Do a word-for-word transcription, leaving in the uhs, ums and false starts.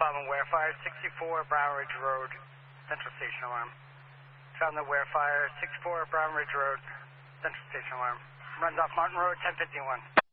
Bombing Warefire, sixty-four Brown Ridge Road, Central Station alarm. Found the Warefire, sixty-four Brown Ridge Road, Central Station alarm. Runs off Martin Road, ten fifty-one.